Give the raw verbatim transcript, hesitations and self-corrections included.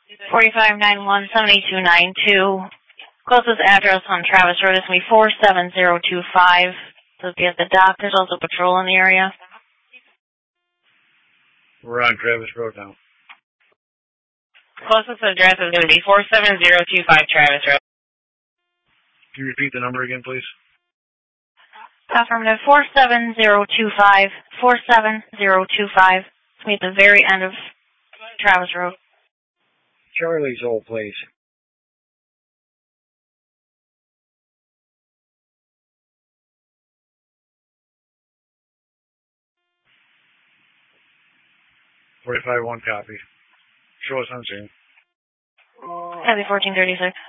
forty-five nine one seventy two nine two. Closest address on Travis Road is going to be four seven zero two five. So be at the dock. There's also patrol in the area. We're on Travis Road now. Closest address is going to be four seven zero two five Travis Road. Can you repeat the number again, please? Affirmative, four seven zero two five, four seven zero two five. It's going to be at the very end of Travis Road. Charlie's old place. forty-five one copy. Show us on scene. That'll be fourteen thirty-six.